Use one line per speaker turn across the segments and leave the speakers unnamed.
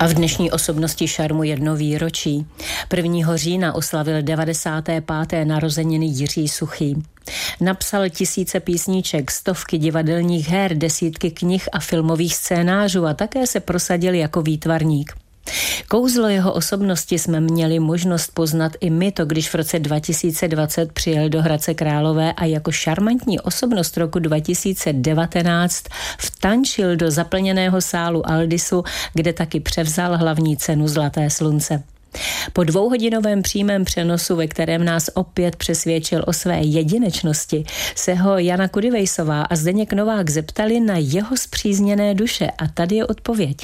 A v dnešní osobnosti šarmu jedno výročí. 1. října oslavil 95. narozeniny Jiří Suchý. Napsal tisíce písniček, stovky divadelních her, desítky knih a filmových scénářů a také se prosadil jako výtvarník. Kouzlo jeho osobnosti jsme měli možnost poznat i my, to když v roce 2020 přijel do Hradce Králové a jako šarmantní osobnost roku 2019 vtančil do zaplněného sálu Aldisu, kde taky převzal hlavní cenu Zlaté slunce. Po 2hodinovém přímém přenosu, ve kterém nás opět přesvědčil o své jedinečnosti, se ho Jana Kudivejsová a Zdeněk Novák zeptali na jeho spřízněné duše a tady je odpověď.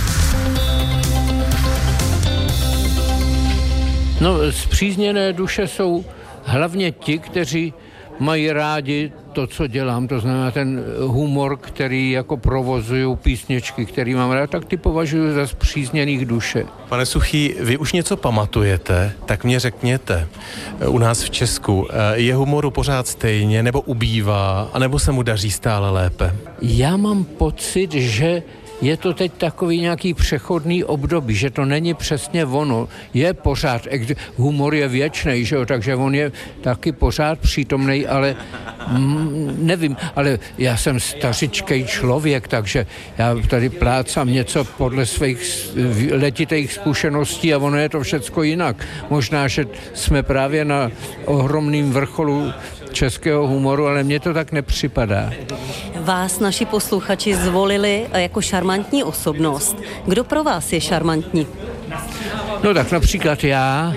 No, spřízněné duše jsou hlavně ti, kteří mají rádi to, co dělám, to znamená ten humor, který jako provozují písničky, který mám rád, tak ty považuji za spřízněných duše.
Pane Suchý, vy už něco pamatujete, tak mě řekněte, u nás v Česku je humoru pořád stejně, nebo ubývá, anebo se mu daří stále lépe?
Já mám pocit, že je to teď takový nějaký přechodný období, že to není přesně ono. Je pořád, humor je věčnej, že jo, takže on je taky pořád přítomnej, ale nevím, ale já jsem stařičkej člověk, takže já tady plácám něco podle svých letitých zkušeností a ono je to všecko jinak. Možná, že jsme právě na ohromným vrcholu českého humoru, ale mně to tak nepřipadá.
Vás naši posluchači zvolili jako šarmantní osobnost. Kdo pro vás je šarmantní?
No tak například já.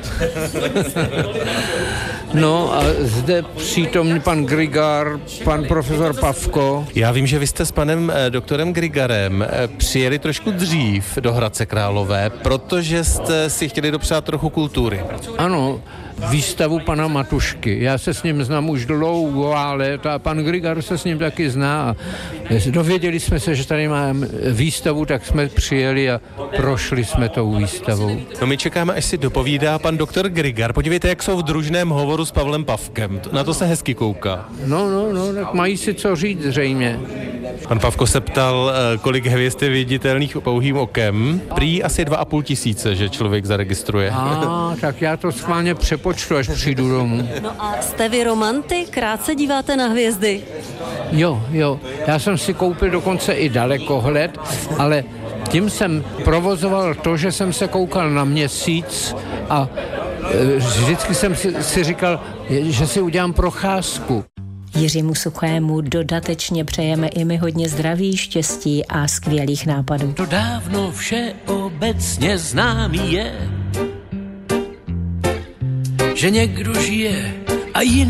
No a zde přítomný pan Grigar, pan profesor Pavko.
Já vím, že vy jste s panem doktorem Grigarem přijeli trošku dřív do Hradce Králové, protože jste si chtěli dopřát trochu kultury.
Ano, výstavu pana Matušky. Já se s ním znám už dlouhá léta a pan Grigar se s ním taky zná. Dověděli jsme se, že tady máme výstavu, tak jsme přijeli a prošli jsme tou výstavou.
No my čekáme, až si dopovídá pan doktor Grigar. Podívejte, jak jsou v družném hovoru s Pavlem Pavkem. Na to se hezky kouká.
No, tak mají si co říct zřejmě.
Pan Pavko se ptal, kolik hvězd je viditelných pouhým okem. Prý asi 2 500, že člověk zaregistruje.
Tak já to schválně přepočtu, až přijdu domů.
No a jste vy romantik? Rád se díváte na hvězdy?
Jo. Já jsem si koupil dokonce i dalekohled, ale tím jsem provozoval to, že jsem se koukal na Měsíc a vždycky jsem si říkal, že si udělám procházku.
Jiřímu Suchému dodatečně přejeme i my hodně zdraví, štěstí a skvělých nápadů.
To dávno vše obecně známý je, že někdo žije a jiný